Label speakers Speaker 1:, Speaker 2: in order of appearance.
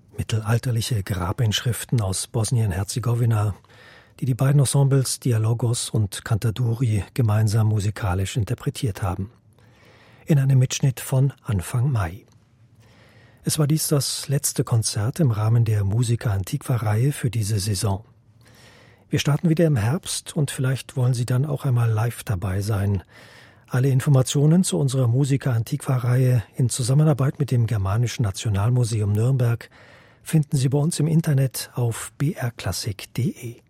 Speaker 1: mittelalterliche Grabinschriften aus Bosnien-Herzegowina, die die beiden Ensembles Dialogos und Cantaduri gemeinsam musikalisch interpretiert haben. In einem Mitschnitt von Anfang Mai. Es war dies das letzte Konzert im Rahmen der Musica Antiqua-Reihe für diese Saison. Wir starten wieder im Herbst und vielleicht wollen Sie dann auch einmal live dabei sein. Alle Informationen zu unserer Musica Antiqua-Reihe in Zusammenarbeit mit dem Germanischen Nationalmuseum Nürnberg finden Sie bei uns im Internet auf brklassik.de.